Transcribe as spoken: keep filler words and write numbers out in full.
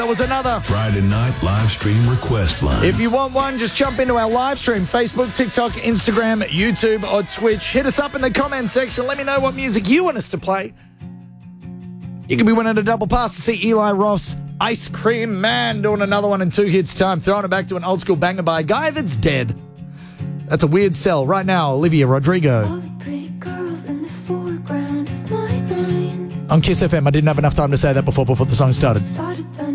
That was another Friday night live stream request line. If you want one, just jump into our live stream, Facebook, TikTok, Instagram, YouTube, or Twitch. Hit us up in the comments section. Let me know what music you want us to play. You could be winning a double pass to see Eli Roth's Ice Cream Man doing another one in two hits time, throwing it back to an old school banger by a guy that's dead. That's a weird sell. Right now, Olivia Rodrigo. All the pretty girls in the foreground of my mind. On Kiss F M, I didn't have enough time to say that before before the song started. Thought it done